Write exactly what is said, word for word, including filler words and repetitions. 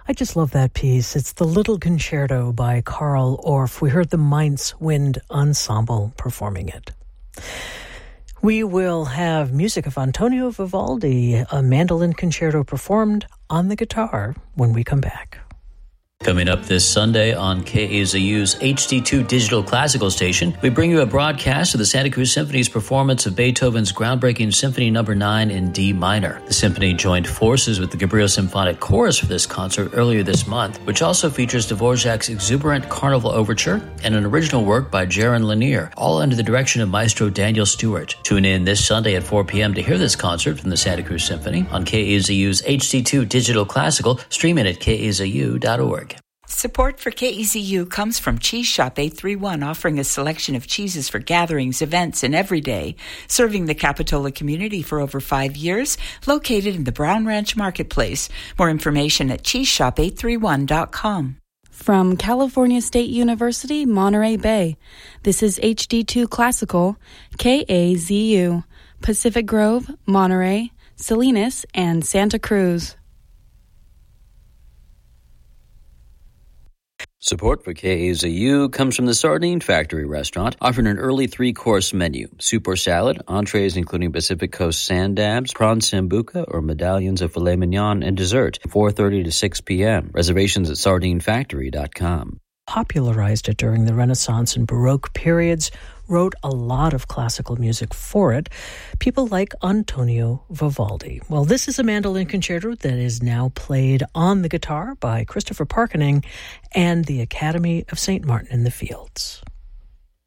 I just love that piece. It's the Little Concerto by Carl Orff. We heard the Mainz Wind Ensemble performing it. We will have music of Antonio Vivaldi, a mandolin concerto performed on the guitar when we come back. Coming up this Sunday on K A Z U's H D two Digital Classical Station, we bring you a broadcast of the Santa Cruz Symphony's performance of Beethoven's groundbreaking Symphony Number nine in D minor. The symphony joined forces with the Gabriel Symphonic Chorus for this concert earlier this month, which also features Dvorak's exuberant Carnival Overture and an original work by Jaron Lanier, all under the direction of Maestro Daniel Stewart. Tune in this Sunday at four p.m. to hear this concert from the Santa Cruz Symphony on K A Z U's H D two Digital Classical, streaming at K A Z U dot org. Support for K E Z U comes from Cheese Shop eight three one, offering a selection of cheeses for gatherings, events, and every day. Serving the Capitola community for over five years, located in the Brown Ranch Marketplace. More information at cheese shop eight three one dot com. From California State University, Monterey Bay, this is H D two Classical, K A Z U, Pacific Grove, Monterey, Salinas, and Santa Cruz. Support for K A Z U comes from the Sardine Factory restaurant, offering an early three-course menu, soup or salad, entrees including Pacific Coast sand dabs, prawn sambuca, or medallions of filet mignon, and dessert, four thirty to six p.m. Reservations at sardine factory dot com. Popularized it during the Renaissance and Baroque periods, wrote a lot of classical music for it, people like Antonio Vivaldi. Well, this is a mandolin concerto that is now played on the guitar by Christopher Parkening and the Academy of Saint Martin in the Fields.